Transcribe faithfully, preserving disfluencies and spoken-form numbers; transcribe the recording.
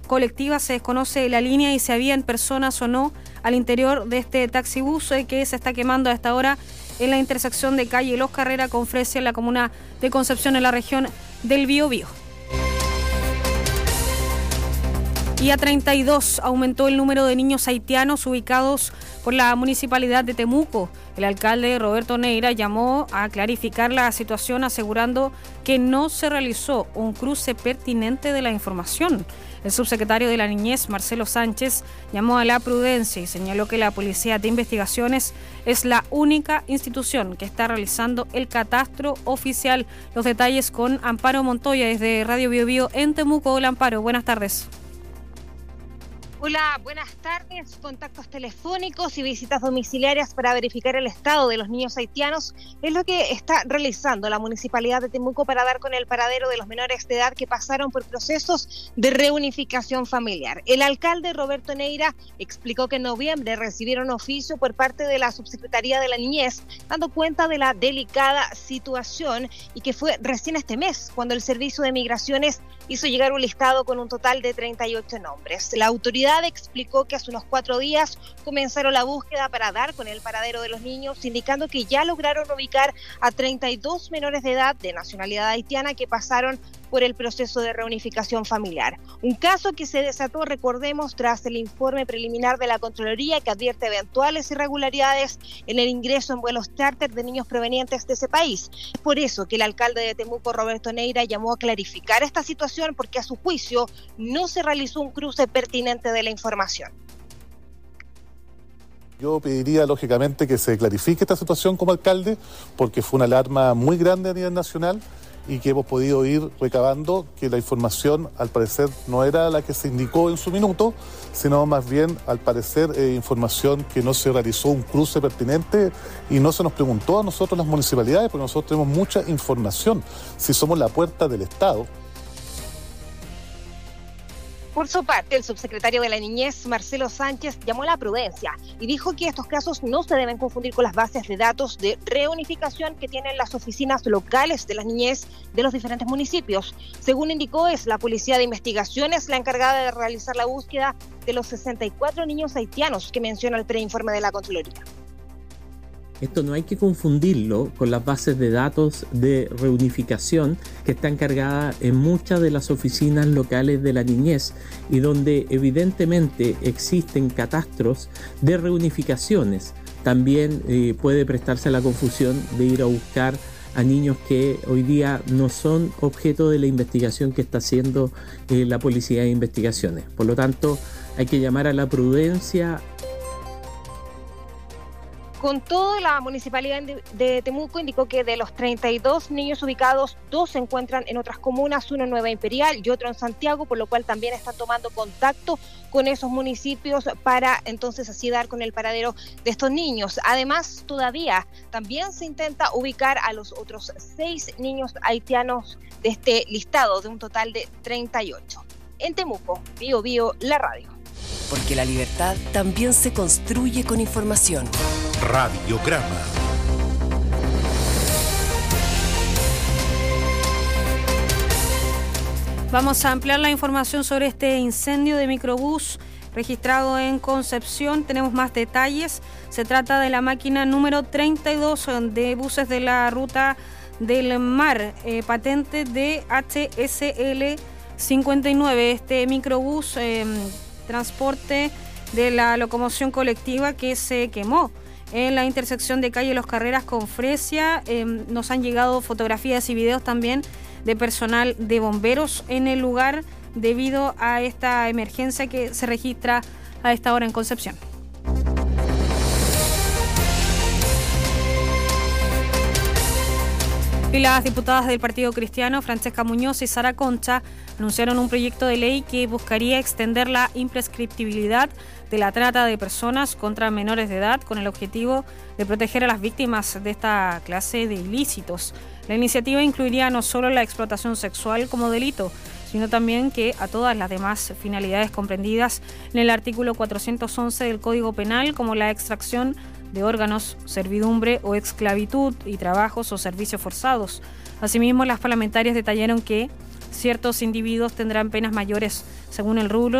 colectiva. Se desconoce la línea y si habían personas o no al interior de este taxibús eh, que se está quemando a esta hora en la intersección de calle Los Carrera con Fresia en la comuna de Concepción, en la región del Biobío. Y a treinta y dos aumentó el número de niños haitianos ubicados por la Municipalidad de Temuco. El alcalde Roberto Neira llamó a clarificar la situación, asegurando que no se realizó un cruce pertinente de la información. El subsecretario de la Niñez, Marcelo Sánchez, llamó a la prudencia y señaló que la Policía de Investigaciones es la única institución que está realizando el catastro oficial. Los detalles con Amparo Montoya desde Radio Biobío en Temuco. Hola Amparo, buenas tardes. Hola, buenas tardes. Contactos telefónicos y visitas domiciliarias para verificar el estado de los niños haitianos es lo que está realizando la Municipalidad de Temuco para dar con el paradero de los menores de edad que pasaron por procesos de reunificación familiar. El alcalde Roberto Neira explicó que en noviembre recibieron oficio por parte de la Subsecretaría de la Niñez, dando cuenta de la delicada situación y que fue recién este mes cuando el Servicio de Migraciones hizo llegar un listado con un total de treinta y ocho nombres. La autoridad explicó que hace unos cuatro días comenzaron la búsqueda para dar con el paradero de los niños, indicando que ya lograron ubicar a treinta y dos menores de edad de nacionalidad haitiana que pasaron por el proceso de reunificación familiar. Un caso que se desató, recordemos, tras el informe preliminar de la Contraloría que advierte eventuales irregularidades en el ingreso en vuelos charter de niños provenientes de ese país. Es por eso que el alcalde de Temuco, Roberto Neira, llamó a clarificar esta situación porque a su juicio no se realizó un cruce pertinente de la información. Yo pediría, lógicamente, que se clarifique esta situación como alcalde, porque fue una alarma muy grande a nivel nacional y que hemos podido ir recabando que la información, al parecer, no era la que se indicó en su minuto, sino más bien, al parecer, eh, información que no se realizó un cruce pertinente y no se nos preguntó a nosotros las municipalidades, porque nosotros tenemos mucha información. Si somos la puerta del Estado. Por su parte, el subsecretario de la Niñez, Marcelo Sánchez, llamó a la prudencia y dijo que estos casos no se deben confundir con las bases de datos de reunificación que tienen las oficinas locales de la niñez de los diferentes municipios. Según indicó, es la Policía de Investigaciones la encargada de realizar la búsqueda de los sesenta y cuatro niños haitianos que menciona el preinforme de la Contraloría. Esto no hay que confundirlo con las bases de datos de reunificación que están cargadas en muchas de las oficinas locales de la niñez y donde evidentemente existen catastros de reunificaciones. También eh, puede prestarse a la confusión de ir a buscar a niños que hoy día no son objeto de la investigación que está haciendo eh, la Policía de Investigaciones. Por lo tanto, hay que llamar a la prudencia. Con todo, la Municipalidad de Temuco indicó que de los treinta y dos niños ubicados, dos se encuentran en otras comunas, uno en Nueva Imperial y otro en Santiago, por lo cual también están tomando contacto con esos municipios para entonces así dar con el paradero de estos niños. Además, todavía también se intenta ubicar a los otros seis niños haitianos de este listado, de un total de treinta y ocho. En Temuco, Bio Bio, la radio. Porque la libertad también se construye con información. Radiograma. Vamos a ampliar la información sobre este incendio de microbús registrado en Concepción. Tenemos más detalles. Se trata de la máquina número treinta y dos de buses de la ruta del mar, eh, patente de H S L cincuenta y nueve. Este microbús eh, transporte de la locomoción colectiva que se quemó en la intersección de calle Los Carreras con Fresia. Eh, nos han llegado fotografías y videos también de personal de bomberos en el lugar debido a esta emergencia que se registra a esta hora en Concepción. Y las diputadas del Partido Cristiano, Francesca Muñoz y Sara Concha, anunciaron un proyecto de ley que buscaría extender la imprescriptibilidad de la trata de personas contra menores de edad con el objetivo de proteger a las víctimas de esta clase de ilícitos. La iniciativa incluiría no solo la explotación sexual como delito, sino también que a todas las demás finalidades comprendidas en el artículo cuatrocientos once del Código Penal, como la extracción de órganos, servidumbre o esclavitud y trabajos o servicios forzados. Asimismo, las parlamentarias detallaron que ciertos individuos tendrán penas mayores según el rubro